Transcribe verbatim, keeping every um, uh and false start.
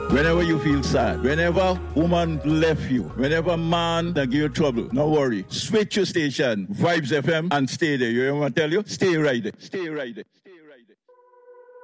Whenever you feel sad, whenever woman left you, whenever man that give you trouble, no worry. Switch your station, Vibes F M, and stay there. You hear what I tell you? Stay right there. Stay right there. Stay